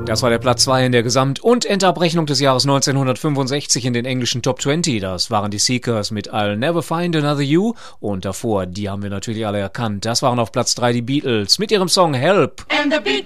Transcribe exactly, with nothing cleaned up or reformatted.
Das war der Platz zwei in der Gesamt- und Endabrechnung des Jahres neunzehnhundertfünfundsechzig in den englischen Top zwanzig. Das waren die Seekers mit I'll Never Find Another You. Und davor, die haben wir natürlich alle erkannt. Das waren auf Platz drei die Beatles mit ihrem Song Help. And the Beatles